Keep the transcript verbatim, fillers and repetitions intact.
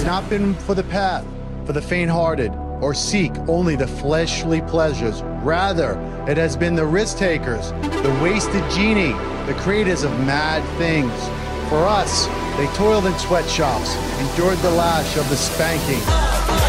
has not been for the path, for the faint-hearted, or seek only the fleshly pleasures. Rather, it has been the risk-takers, the wasted genie, the creators of mad things. For us, they toiled in sweatshops, endured the lash of the spanking,